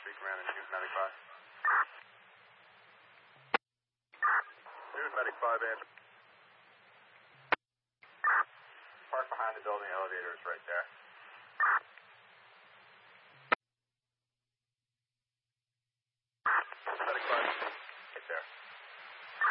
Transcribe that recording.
Street Command and Newton Medic 5. Newton Medic 5, answer. Park behind the building, elevator is right there.